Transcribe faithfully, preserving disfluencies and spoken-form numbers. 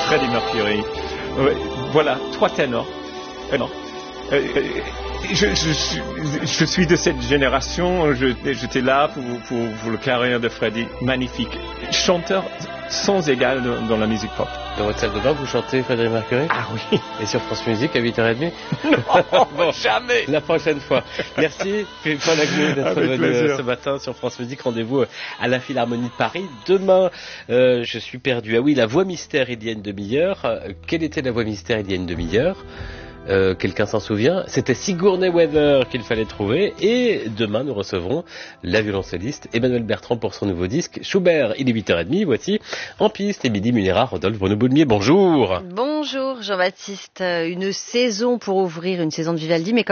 Freddie Mercury. Ouais, voilà, trois ténors. Euh, non. Euh, je, je, je, je suis de cette génération, je, j'étais là pour, pour, pour la carrière de Freddie, magnifique. Chanteur sans égal dans, dans la musique pop. Dans votre salle de bain, vous chantez Freddie Mercury? Ah oui. Et sur France Musique à huit heures trente? Non, bon, jamais. La prochaine fois. Merci, Paul Agnew, d'être Avec venu plaisir. ce matin sur France Musique. Rendez-vous à la Philharmonie de Paris. Demain, euh, je suis perdu. Ah oui, la voix mystère, il y a une demi-heure. Euh, quelle était la voix mystère il y a une demi-heure? Euh, quelqu'un s'en souvient? C'était Sigourney Weaver qu'il fallait trouver. Et demain, nous recevrons la violoncelliste Emmanuelle Bertrand pour son nouveau disque Schubert. Il est huit heures trente, voici En piste, Émilie Munera, Rodolphe Bruno-Boulmier. Bonjour. Bonjour Jean-Baptiste. Une saison pour ouvrir, une saison de Vivaldi, mais comme